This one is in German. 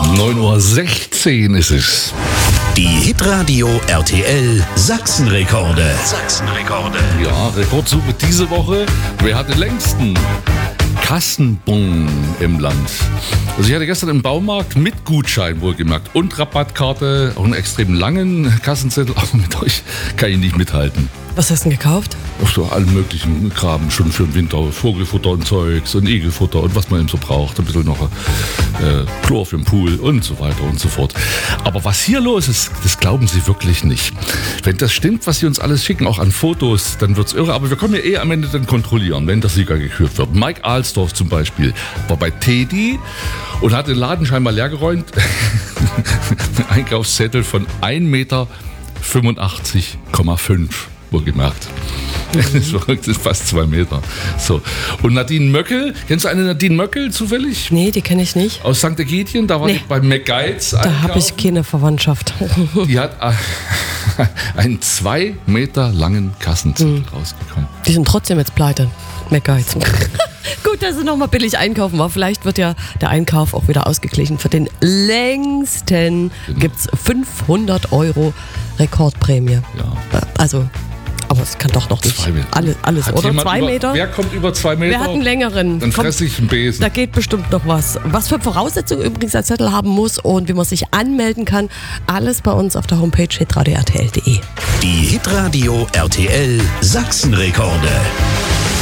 9:16 Uhr ist es. Die Hitradio RTL Sachsenrekorde. Ja, Rekordsuche diese Woche. Wer hat den längsten Kassenbon im Land? Also ich hatte gestern im Baumarkt mit Gutschein wohlgemerkt und Rabattkarte auch einen extrem langen Kassenzettel, aber mit euch kann ich nicht mithalten. Was hast du denn gekauft? Auch so allen möglichen Kram schon für den Winter. Vogelfutter und Zeugs und Igelfutter und was man eben so braucht. Ein bisschen noch Chlor für den Pool und so weiter und so fort. Aber was hier los ist, das glauben Sie wirklich nicht. Wenn das stimmt, was Sie uns alles schicken, auch an Fotos, dann wird's irre. Aber wir können ja am Ende dann kontrollieren, wenn der Sieger gekürt wird. Mike Alsdorf zum Beispiel war bei Teddy und hat den Laden scheinbar leergeräumt. Einkaufszettel von 1,85,5 Meter. Wohlgemerkt. Das ist verrückt, das ist fast 2 Meter. So. Und Nadine Möckel, kennst du eine Nadine Möckel zufällig? Nee, die kenne ich nicht. Aus St. Ägidien, da war die bei McGuides. Da habe ich keine Verwandtschaft. Die hat einen 2 Meter langen Kassenzettel rausgekommen. Die sind trotzdem jetzt pleite. McGuides. Gut, dass sie nochmal billig einkaufen war. Vielleicht wird ja der Einkauf auch wieder ausgeglichen. Für den längsten gibt es 500 € Rekordprämie. Ja. Also, aber es kann doch noch nicht alles Hat oder? jemand 2 Meter? Wer kommt über 2 Meter? Wer hat einen längeren? Dann fresse ich einen Besen. Da geht bestimmt noch was. Was für Voraussetzungen übrigens ein Zettel haben muss und wie man sich anmelden kann, alles bei uns auf der Homepage hitradio.rtl.de. Die Hitradio RTL Sachsenrekorde.